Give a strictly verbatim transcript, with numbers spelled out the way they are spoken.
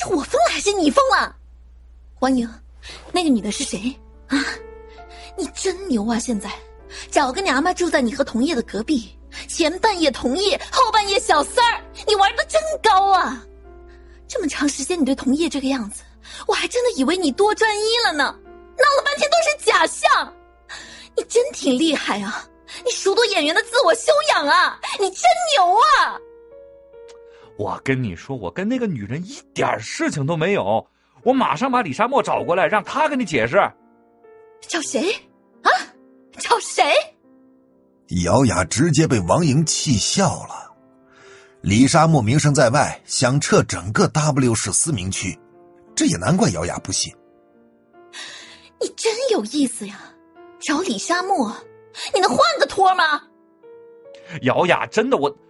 是我疯了还是你疯了？王莹，那个女的是谁啊？你真牛啊！现在找个娘们住在你和同业的隔壁，前半夜同业，后半夜小三儿，你玩的真高啊！这么长时间你对同业这个样子，我还真的以为你多专一了呢，闹了半天都是假象。你真挺厉害啊，你熟读演员的自我修养啊，你真牛啊！ 我跟你说，我跟那个女人一点事情都没有，我马上把李沙漠找过来，让她跟你解释。 找谁啊？找谁？ 姚雅直接被王莹气笑了。李沙漠名声在外，想撤整个 W 市思明区，这也难怪姚雅不信。 你真有意思呀，找李沙漠，你能换个托吗？ 姚雅，真的，我